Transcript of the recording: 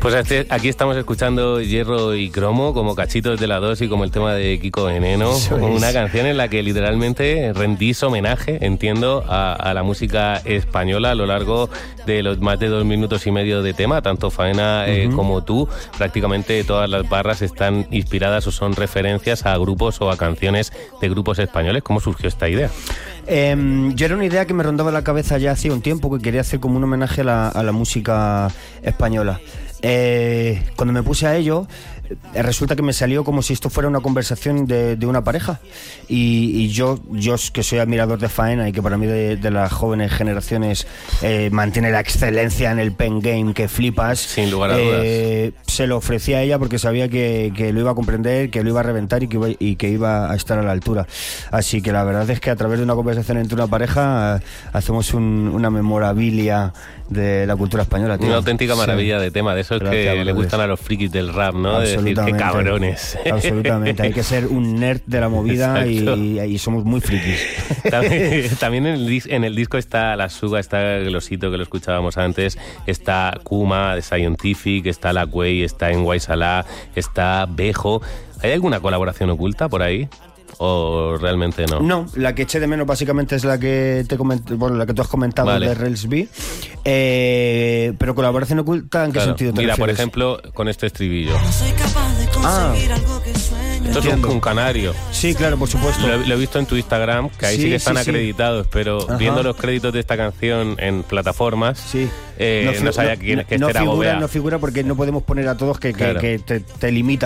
Pues aquí estamos escuchando Hierro y Cromo, como Cachitos de la Dos y como el tema de Kiko Veneno, una canción en la que literalmente rendís homenaje, entiendo, a la música española a lo largo de los más de 2 minutos y medio de tema, tanto Faena como tú. Prácticamente todas las barras están inspiradas o son referencias a grupos o a canciones de grupos españoles. ¿Cómo surgió esta idea? Yo era una idea que me rondaba la cabeza ya hacía un tiempo, que quería hacer como un homenaje a la música española. Cuando me puse a ello, resulta que me salió como si esto fuera una conversación de una pareja, y yo que soy admirador de Faena y que para mí de las jóvenes generaciones mantiene la excelencia en el pen game que flipas, sin lugar a dudas, se lo ofrecí a ella porque sabía que lo iba a comprender, que lo iba a reventar y que iba a estar a la altura. Así que la verdad es que a través de una conversación entre una pareja hacemos una memorabilia de la cultura española, tío. Una auténtica maravilla de tema, de esos que le gustan a los frikis del rap, ¿no? De decir, qué cabrones. Absolutamente, hay que ser un nerd de la movida y somos muy frikis. También en el disco está La Suga, está Glosito, que lo escuchábamos antes, está Kuma de Scientific, está La Cuey, está En Guaysalá, está Bejo. ¿Hay alguna colaboración oculta por ahí? ¿O realmente no? No, la que eché de menos básicamente es la que la que tú has comentado, vale, de Rels B. Pero colaboración oculta, ¿en qué sentido te refieres? Por ejemplo, con este estribillo. No soy capaz de conseguir algo que sueño. Esto es un canario. Sí, claro, por supuesto. Lo he visto en tu Instagram, que ahí sí que están acreditados, pero viendo los créditos de esta canción en plataformas, no sabía quién es que este era Gobea. No figura porque no podemos poner a todos que te limita